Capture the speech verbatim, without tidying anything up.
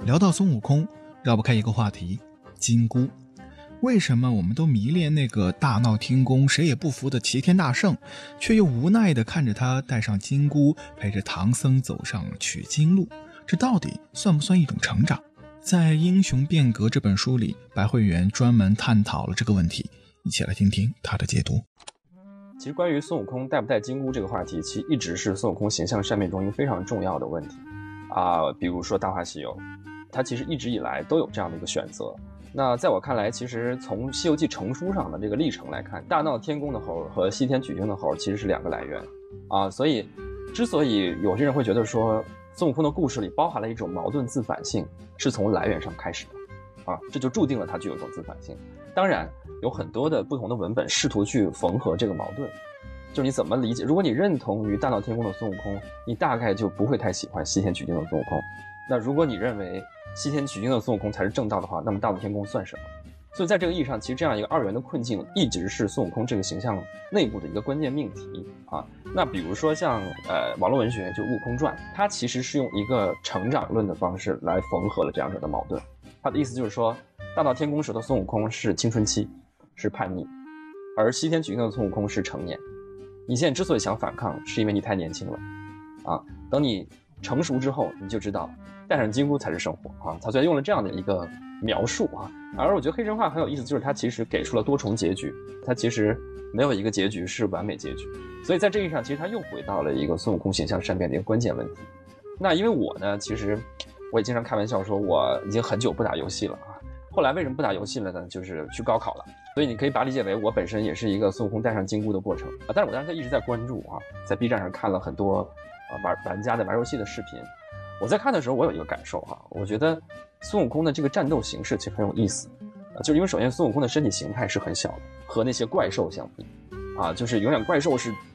聊到孙悟空，绕不开一个话题，金箍。为什么我们都迷恋那个大闹天宫谁也不服的齐天大圣，却又无奈地看着他戴上金箍，陪着唐僧走上取经路？这到底算不算一种成长？在《英雄变革》这本书里，白慧媛专门探讨了这个问题，一起来听听他的解读。 其实关于孙悟空戴不戴金箍这个话题，其实一直是孙悟空形象善变中一个非常重要的问题啊、呃。比如说《大话西游》，它其实一直以来都有这样的一个选择。那在我看来，其实从《西游记》成书上的这个历程来看，大闹天宫的猴和西天取经的猴其实是两个来源啊。所以，之所以有些人会觉得说孙悟空的故事里包含了一种矛盾自反性，是从来源上开始的啊，这就注定了它具有一种自反性。当然，有很多的不同的文本试图去缝合这个矛盾，就是你怎么理解？如果你认同于大闹天宫的孙悟空，你大概就不会太喜欢西天取经的孙悟空。那如果你认为西天取经的孙悟空才是正道的话，那么大闹天宫算什么？所以在这个意义上，其实这样一个二元的困境一直是孙悟空这个形象内部的一个关键命题啊。那比如说像呃网络文学就《悟空传》，它其实是用一个成长论的方式来缝合了这两者的矛盾。它的意思就是说，大闹天宫时的孙悟空是青春期，是叛逆，而西天取经的孙悟空是成年。你现在之所以想反抗，是因为你太年轻了啊。等你成熟之后，你就知道戴上金箍才是生活啊。他虽然用了这样的一个描述啊，而我觉得黑神话很有意思，就是它其实给出了多重结局，它其实没有一个结局是完美结局。所以在这一上，其实它又回到了一个孙悟空形象善变的一个关键问题。那因为我呢，其实我也经常开玩笑说，我已经很久不打游戏了啊。后来为什么不打游戏了呢？就是去高考了。所以你可以把理解为我本身也是一个孙悟空戴上金箍的过程啊。但是我当时一直在关注啊，在 B 站上看了很多啊玩玩家的玩游戏的视频。我在看的时候，我有一个感受哈，我觉得孙悟空的这个战斗形式其实很有意思啊，就是因为首先孙悟空的身体形态是很小的，和那些怪兽相比啊，就是永远怪兽是